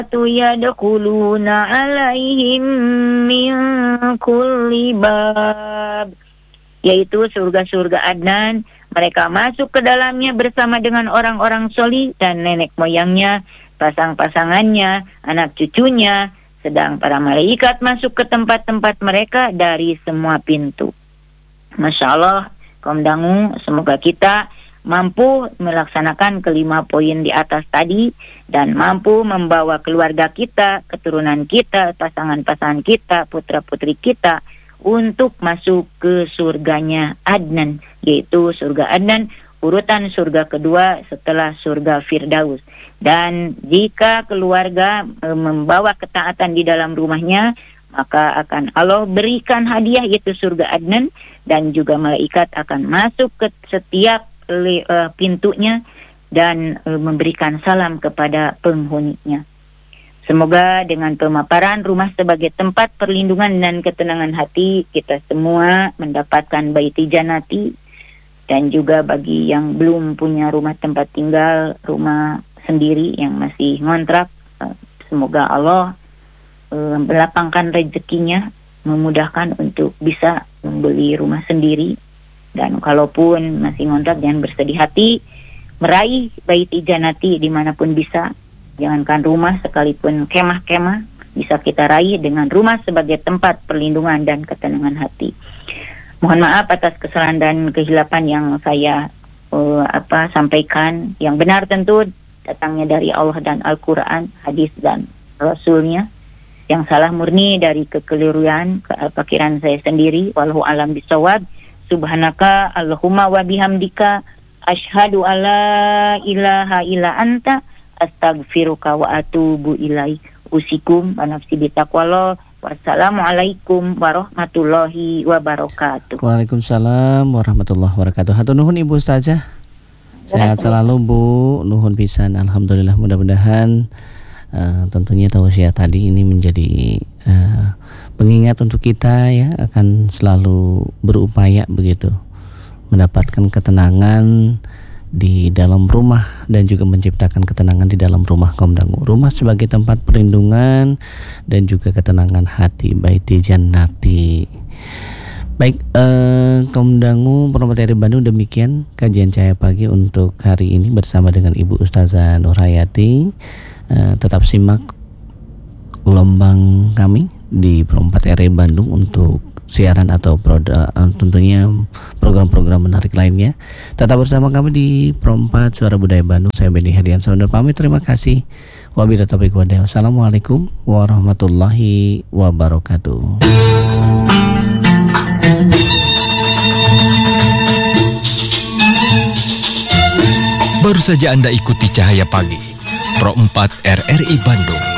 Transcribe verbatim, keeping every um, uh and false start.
yadkhuluna alaihim min kulli bab, yaitu surga-surga Adnan. Mereka masuk ke dalamnya bersama dengan orang-orang solih dan nenek moyangnya, pasang-pasangannya, anak cucunya, sedang para malaikat masuk ke tempat-tempat mereka dari semua pintu. Masya Allah, kaum dangu, semoga kita mampu melaksanakan kelima poin di atas tadi dan mampu membawa keluarga kita, keturunan kita, pasangan-pasangan kita, putra-putri kita untuk masuk ke surganya Adnan, yaitu surga Adnan, urutan surga kedua setelah surga Firdaus. Dan jika keluarga e, membawa ketaatan di dalam rumahnya, maka akan Allah berikan hadiah, yaitu surga Adnan, dan juga malaikat akan masuk ke setiap le, e, pintunya dan e, memberikan salam kepada penghuninya. Semoga dengan pemaparan rumah sebagai tempat perlindungan dan ketenangan hati, kita semua mendapatkan baiti janati. Dan juga bagi yang belum punya rumah tempat tinggal, rumah sendiri yang masih ngontrak, semoga Allah uh, melapangkan rezekinya, memudahkan untuk bisa membeli rumah sendiri. Dan kalaupun masih ngontrak, jangan bersedih hati, meraih baiti janati dimanapun bisa. Jangankan rumah, sekalipun kemah-kemah bisa kita raih dengan rumah sebagai tempat perlindungan dan ketenangan hati. Mohon maaf atas kesalahan dan kehilapan yang saya uh, apa sampaikan. Yang benar tentu datangnya dari Allah dan Al-Quran, hadis dan Rasulnya. Yang salah murni dari kekeliruan, kepikiran saya sendiri. Wallahu alam bisawab. Subhanaka Allahumma wa bihamdika asyhadu alla ilaha illa anta astaghfiruka wa atubu ilaik. Usikum wa nafsi bitaqwallah. Wassalamualaikum warahmatullahi wabarakatuh. Waalaikumsalam warahmatullahi wabarakatuh. Hatur nuhun Ibu Ustazah. Sehat selalu Bu, nuhun pisan. Alhamdulillah, mudah-mudahan uh, tentunya tausiah tadi ini menjadi uh, pengingat untuk kita ya, akan selalu berupaya begitu mendapatkan ketenangan di dalam rumah dan juga menciptakan ketenangan di dalam rumah kaum dangu. Rumah sebagai tempat perlindungan dan juga ketenangan hati, baiti jannati. Baik, eh, kaum dangu Promoter dari Bandung, demikian kajian Cahaya Pagi untuk hari ini bersama dengan Ibu Ustazah Nurhayati. Eh, tetap simak gelombang kami di Pro empat R I Bandung untuk siaran atau produk, tentunya program-program menarik lainnya. Tetap bersama kami di Pro empat Suara Budaya Bandung. Saya Benny Hadian Saudara pamit, terima kasih. Wabillahi taufiq wal hidayah. Wassalamualaikum warahmatullahi wabarakatuh. Baru saja Anda ikuti Cahaya Pagi Pro empat R R I Bandung